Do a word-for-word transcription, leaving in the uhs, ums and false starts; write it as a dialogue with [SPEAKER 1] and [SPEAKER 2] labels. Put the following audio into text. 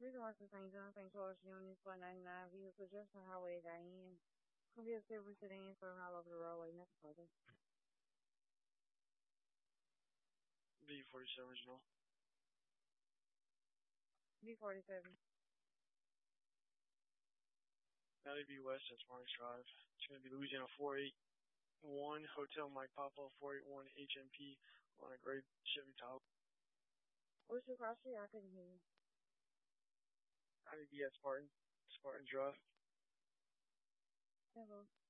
[SPEAKER 1] Reason West of Saint John, Saint Charles Union, four ninety-nine, vehicle just on Highway Diane. Could be a silver sedan for all over the roadway, nothing further.
[SPEAKER 2] B forty-seven original.
[SPEAKER 1] B forty-seven.
[SPEAKER 2] Valley View West, that's Morris Drive. It's going to be Louisiana four eight one, Hotel Mike Papa four eight one H M P on a gray Chevy Tahoe.
[SPEAKER 1] What's your cross street? I couldn't hear you.
[SPEAKER 2] I would be at Spartan, Spartan Drive.
[SPEAKER 1] Hello.